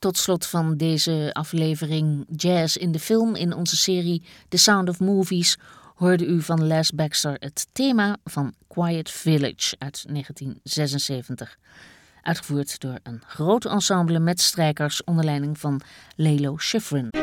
Tot slot van deze aflevering Jazz in de film in onze serie The Sound of Movies hoorde u van Les Baxter het thema van Quiet Village uit 1976. Uitgevoerd door een groot ensemble met strijkers onder leiding van Lalo Schifrin.